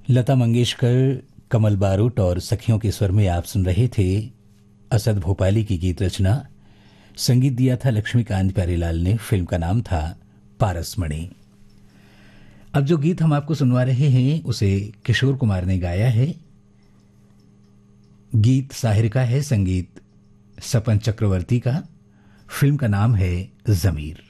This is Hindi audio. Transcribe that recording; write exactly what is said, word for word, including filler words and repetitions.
लता मंगेशकर, कमल बारूट और सखियों के स्वर में आप सुन रहे थे असद भोपाली की गीत रचना। संगीत दिया था लक्ष्मीकांत प्यारेलाल ने। फिल्म का नाम था पारसमणि। अब जो गीत हम आपको सुनवा रहे हैं उसे किशोर कुमार ने गाया है। गीत साहिर का है, संगीत सपन चक्रवर्ती का। फिल्म का नाम है जमीर।